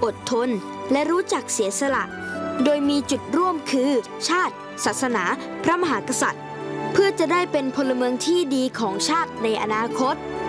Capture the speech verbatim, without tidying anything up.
อดทนและรู้จักเสียสละโดยมีจุดร่วมคือชาติศาสนาพระมหากษัตริย์เพื่อจะได้เป็นพลเมืองที่ดีของชาติในอนาคต